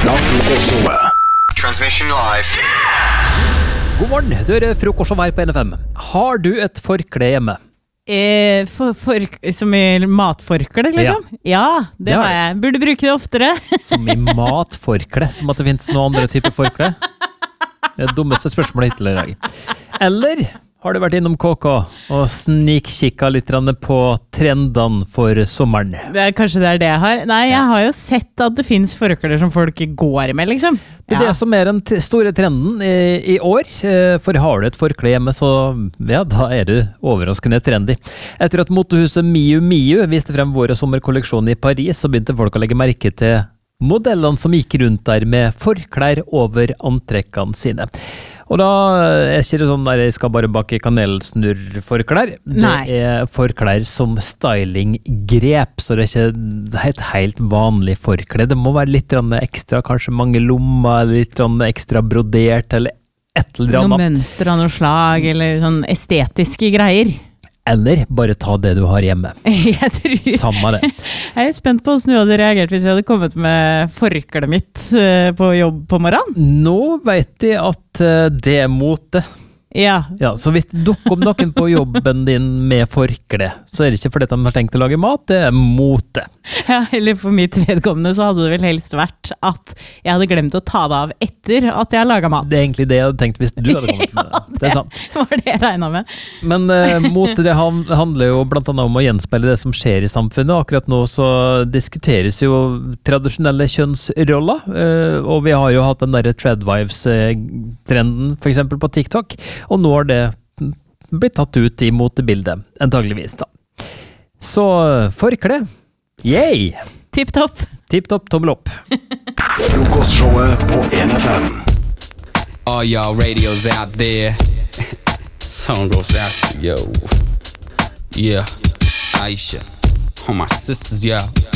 fra Frokostshowet. Transmission live. God morgen, du frokostshowet her på NFM. Har du et forkle hjemme? Som i matforkle, liksom? Ja, det har jeg. Burde bruke det oftere. Som i matforkle, som at det finnes noen andre typer forkle? Det er det dummeste spørsmålet hittil i dag. Eller har du vært innom KK og snikkikket litt på trendene for sommeren? Kanskje det er det jeg har. Nei, jeg har jo sett at det finnes forkler som folk går med, liksom. Det er det som er den store trenden i år, for har du et forkle hjemme, så ja, da er du overraskende trendy. Etter at motehuset Miu Miu viste frem vår sommerkolleksjon i Paris, så begynte folk å legge merke til modellene som gikk rundt der med forklær over antrekkene sine. Og da er ikke det sånn der jeg skal bare bake kanelsnurr-forklær. Det er forklær som stylinggrep, så det er ikke et helt vanlig forklær. Det må være litt ekstra, kanskje mange lommer, litt ekstra brodert, eller et eller annet. Noe mønster av noe slag, eller sånn estetiske greier. Eller bare ta det du har hjemme. Jeg tror... Samme det. Jeg er spent på hvordan du hadde reagert hvis jeg hadde kommet med forkleet mitt på jobb på morgenen. Nå vet jeg at det er mote. Ja. Så hvis det dukker om noen på jobben din med forkle, så er det ikke fordi de har tenkt å lage mat, det er mote. Ja, eller for mitt vedkommende så hadde det vel helst vært at jeg hadde glemt å ta det av etter at jeg laget mat. Det er egentlig det jeg hadde tenkt hvis du hadde kommet med det. Det er sant. Det var det jeg regnet med. Men mote, det handler jo blant annet om å gjenspeile det som skjer i samfunnet. Akkurat nå så diskuteres jo tradisjonelle kjønnsroller, og vi har jo hatt den der Tradwives-trenden for eksempel på TikTok, og nå har det blitt tatt ut i motebildet, antageligvis da. Så forkle, yay! Tipp-topp. Tipp-topp, tommel opp. Frokostshowet på NFM. All y'all radios out there. Song goes out to yo. Yeah, Aisha. All my sisters, yeah.